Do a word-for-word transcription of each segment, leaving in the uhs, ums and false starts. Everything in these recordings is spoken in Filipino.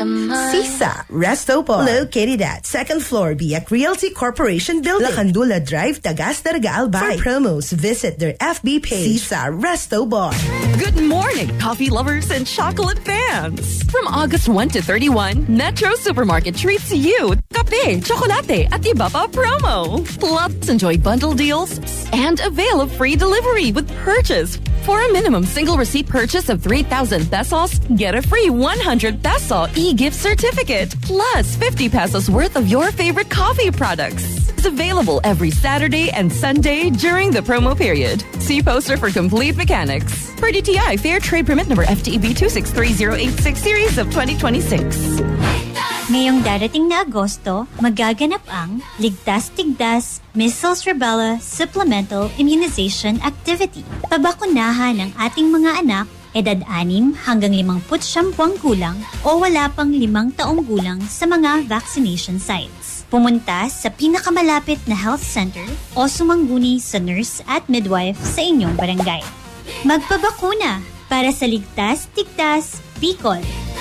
Sisa Resto Bar, located at second floor Biak Realty Corporation Building, Lacandula Drive, Tagas Daraga Albay. For promos, visit their F B page. Sisa Resto Bar. Good morning, coffee lovers and chocolate fans. From August first to thirty-first, Metro Supermarket treats you kape, chocolate, at iba pa promo. Plus, enjoy bundle deals and avail of free delivery with purchase. For a minimum single receipt purchase of three thousand pesos, get a free one hundred peso e-gift certificate, plus fifty pesos worth of your favorite coffee products. It's available every Saturday and Sunday during the promo period. See poster for complete mechanics. Per D T I, Fair Trade Permit number F T E B two six three zero eight six series of twenty twenty-six. Ngayong darating na Agosto, magaganap ang Ligtas-Tigdas Measles Rubella Supplemental Immunization Activity. Pabakunahan ng ating mga anak, edad anim hanggang limangput siyam buwang gulang o wala pang limang taong gulang sa mga vaccination sites. Pumunta sa pinakamalapit na health center o sumangguni sa nurse at midwife sa inyong barangay. Magpabakuna para sa Ligtas-Tigdas, Bicol.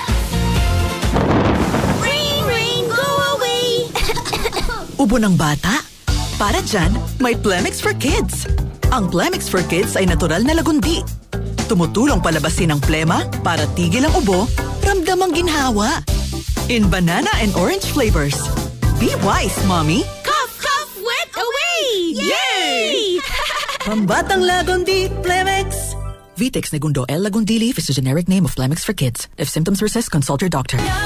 Ubo ng bata? Para dyan, may Plemix for Kids. Ang Plemix for Kids ay natural na lagundi. Tumutulong palabasin ang plema para tigil ang ubo, ramdam ang ginhawa. In banana and orange flavors. Be wise, mommy. Cough, cough, wet away! Yay! Pambatang lagundi, Plemix. Vitex Negundo L. Lagundili is the generic name of Plemix for Kids. If symptoms persist, consult your doctor.